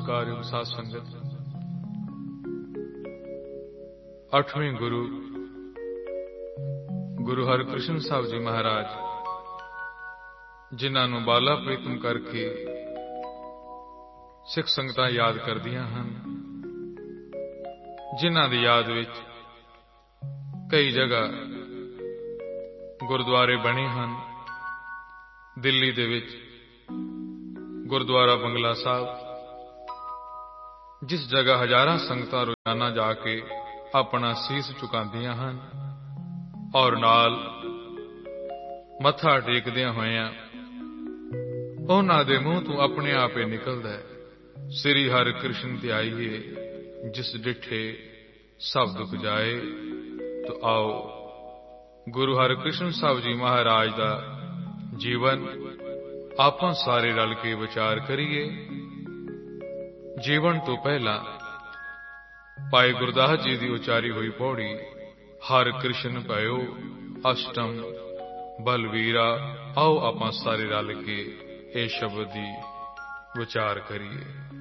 ਸਤਿਕਾਰਯੋਗ ਸਾਧ ਸੰਗਤ, 8ਵੇਂ ਗੁਰੂ ਹਰਿਕ੍ਰਿਸ਼ਨ ਸਾਹਿਬ ਜੀ ਮਹਾਰਾਜ, ਜਿਨ੍ਹਾਂ ਨੂੰ ਬਾਲਾ ਪ੍ਰੀਤਮ ਕਰਕੇ ਸਿੱਖ ਸੰਗਤਾਂ ਯਾਦ ਕਰਦੀਆਂ ਹਨ, ਜਿਨ੍ਹਾਂ ਦੀ ਯਾਦ ਵਿੱਚ ਕਈ ਜਗ੍ਹਾ ਗੁਰਦੁਆਰੇ ਬਣੇ ਹਨ। ਦਿੱਲੀ ਦੇ ਵਿੱਚ ਗੁਰਦੁਆਰਾ ਬੰਗਲਾ ਸਾਹਿਬ, ਜਿਸ ਜਗ੍ਹਾ ਹਜ਼ਾਰਾਂ ਸੰਗਤਾਂ ਰੋਜ਼ਾਨਾ ਜਾ ਕੇ ਆਪਣਾ ਸੀਸ ਝੁਕਾਉਂਦੀਆਂ ਹਨ ਔਰ ਨਾਲ ਮੱਥਾ ਟੇਕਦਿਆਂ ਹੋਇਆਂ ਉਹਨਾਂ ਦੇ ਮੂੰਹ ਤੋਂ ਆਪਣੇ ਆਪ ਹੀ ਨਿਕਲਦਾ ਹੈ, ਸ੍ਰੀ ਹਰਿ ਕ੍ਰਿਸ਼ਨ ਧਿਆਈਏ ਜਿਸ ਡਿਠੇ ਸਭ ਦੁਖ ਜਾਏ। ਤੋ ਆਓ ਗੁਰੂ ਹਰਿਕ੍ਰਿਸ਼ਨ ਸਾਹਿਬ ਜੀ ਮਹਾਰਾਜ ਦਾ ਜੀਵਨ ਆਪਾਂ ਸਾਰੇ ਰਲ ਕੇ ਵਿਚਾਰ ਕਰੀਏ। ਜੀਵਨ ਤੋਂ ਪਹਿਲਾਂ ਭਾਈ ਗੁਰਦਾਸ ਜੀ ਦੀ ਉਚਾਰੀ ਹੋਈ ਪੌੜੀ, ਹਰਿ ਕ੍ਰਿਸ਼ਨ ਭਇਓ ਅਸ਼ਟਮ ਬਲਵੀਰਾ। ਆਓ ਆਪਾਂ ਸਾਰੇ ਰਲ ਕੇ ਇਹ ਸ਼ਬਦ ਦੀ ਵਿਚਾਰ ਕਰੀਏ।